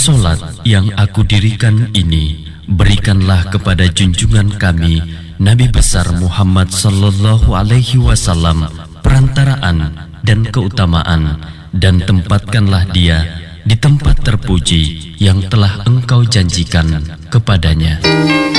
solat yang aku dirikan ini, berikanlah kepada junjungan kami Nabi besar Muhammad sallallahu alaihi wasallam perantaraan dan keutamaan, dan tempatkanlah dia di tempat terpuji yang telah engkau janjikan kepadanya.